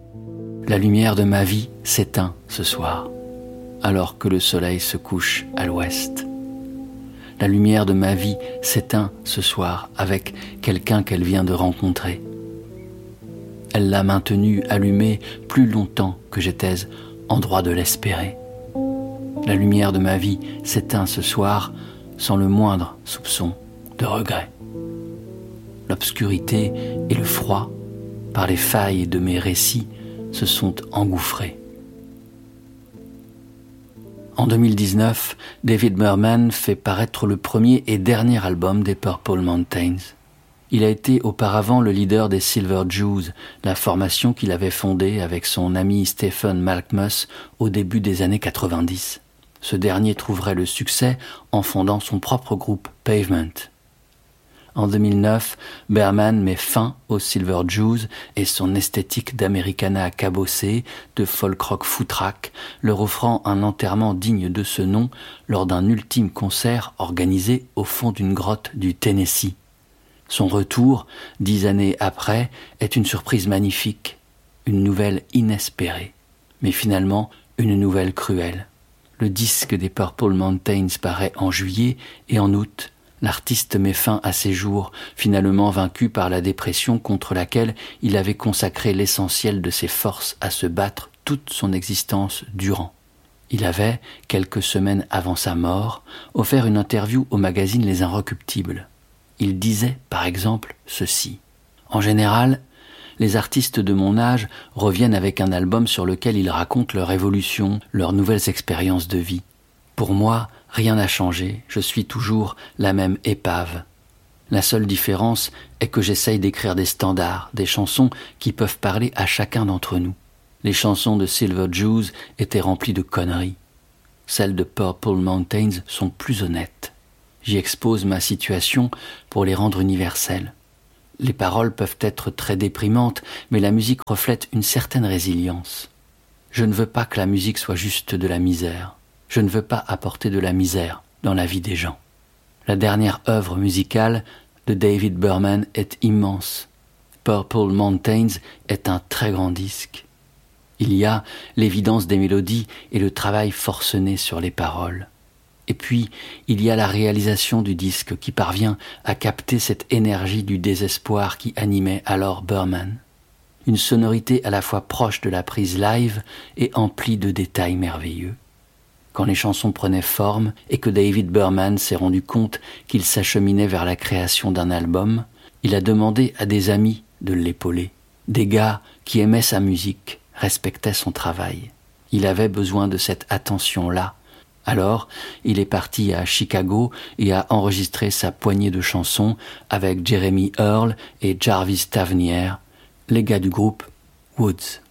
La lumière de ma vie s'éteint ce soir, alors que le soleil se couche à l'ouest. La lumière de ma vie s'éteint ce soir avec quelqu'un qu'elle vient de rencontrer. Elle l'a maintenue allumée plus longtemps que j'étais en droit de l'espérer. La lumière de ma vie s'éteint ce soir sans le moindre soupçon de regret. L'obscurité et le froid, par les failles de mes récits, se sont engouffrés. En 2019, David Berman fait paraître le premier et dernier album des Purple Mountains. Il a été auparavant le leader des Silver Jews, la formation qu'il avait fondée avec son ami Stephen Malkmus au début des années 90. Ce dernier trouverait le succès en fondant son propre groupe Pavement. En 2009, Berman met fin aux Silver Jews et son esthétique d'Americana cabossée, de folk rock foutraque, leur offrant un enterrement digne de ce nom lors d'un ultime concert organisé au fond d'une grotte du Tennessee. Son retour, 10 années après, est une surprise magnifique, une nouvelle inespérée, mais finalement une nouvelle cruelle. Le disque des Purple Mountains paraît en juillet et en août, l'artiste met fin à ses jours, finalement vaincu par la dépression contre laquelle il avait consacré l'essentiel de ses forces à se battre toute son existence durant. Il avait, quelques semaines avant sa mort, offert une interview au magazine Les Inrecuptibles. Il disait, par exemple, ceci. En général, les artistes de mon âge reviennent avec un album sur lequel ils racontent leur évolution, leurs nouvelles expériences de vie. Pour moi, rien n'a changé, je suis toujours la même épave. La seule différence est que j'essaye d'écrire des standards, des chansons qui peuvent parler à chacun d'entre nous. Les chansons de Silver Jews étaient remplies de conneries. Celles de Purple Mountains sont plus honnêtes. J'y expose ma situation pour les rendre universelles. Les paroles peuvent être très déprimantes, mais la musique reflète une certaine résilience. Je ne veux pas que la musique soit juste de la misère. Je ne veux pas apporter de la misère dans la vie des gens. La dernière œuvre musicale de David Berman est immense. Purple Mountains est un très grand disque. Il y a l'évidence des mélodies et le travail forcené sur les paroles. Et puis, il y a la réalisation du disque qui parvient à capter cette énergie du désespoir qui animait alors Berman. Une sonorité à la fois proche de la prise live et emplie de détails merveilleux. Quand les chansons prenaient forme et que David Berman s'est rendu compte qu'il s'acheminait vers la création d'un album, il a demandé à des amis de l'épauler. Des gars qui aimaient sa musique, respectaient son travail. Il avait besoin de cette attention-là. Alors, il est parti à Chicago et a enregistré sa poignée de chansons avec Jeremy Earl et Jarvis Tavnier, les gars du groupe Woods.